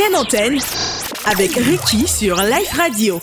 pleine antenne avec Ricky sur Life Radio.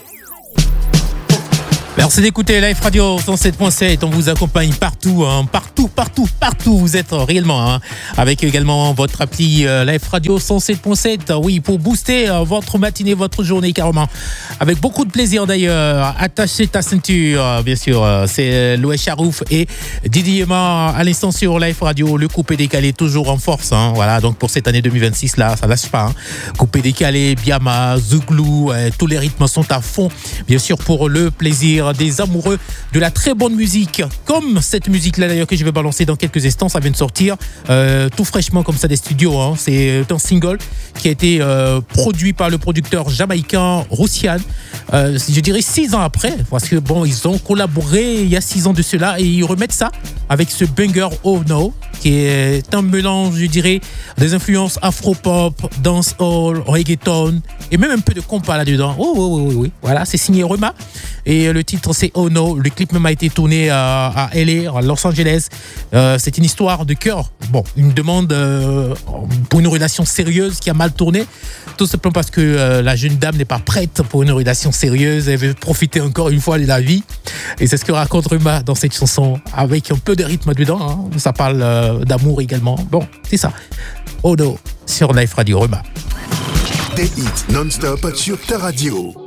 Merci d'écouter Life Radio 107.7. On vous accompagne partout, partout. Vous êtes réellement avec également votre appli Life Radio 107.7. Oui, pour booster votre matinée, votre journée carrément. Avec beaucoup de plaisir d'ailleurs. Attachez ta ceinture, bien sûr. C'est Louis Charouf et Didier Emma à l'instant sur Life Radio. Le coupé décalé toujours en force. Voilà, donc pour cette année 2026 là, ça lâche pas. Coupé décalé, Biama, Zouglou, tous les rythmes sont à fond. Bien sûr pour le plaisir des amoureux de la très bonne musique, comme cette musique là d'ailleurs que je vais balancer dans quelques instants. Ça vient de sortir tout fraîchement comme ça des studios. C'est un single qui a été produit par le producteur jamaïcain Russian, je dirais 6 ans après, parce que bon, ils ont collaboré il y a 6 ans de cela et ils remettent ça avec ce banger Oh No, qui est un mélange, je dirais, des influences afro-pop, dancehall, reggaeton et même un peu de compas là-dedans. Oui. Voilà, c'est signé Rema et le titre c'est Oh No. Le clip même a été tourné à LA, à Los Angeles. C'est une histoire de cœur. Bon, une demande pour une relation sérieuse qui a mal tourné, tout simplement parce que la jeune dame n'est pas prête pour une relation sérieuse. Elle veut profiter encore une fois de la vie. Et c'est ce que raconte Rema dans cette chanson, avec un peu de rythme dedans. Ça parle d'amour également. Bon, c'est ça. Oh No sur Life Radio Rema. Des hits non-stop sur ta radio.